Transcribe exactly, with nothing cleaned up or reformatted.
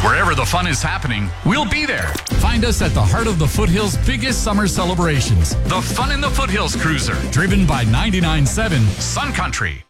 Wherever the fun is happening, we'll be there. Find us at the heart of the Foothills' biggest summer celebrations. The Fun in the Foothills Cruiser, driven by ninety-nine point seven Sun Country.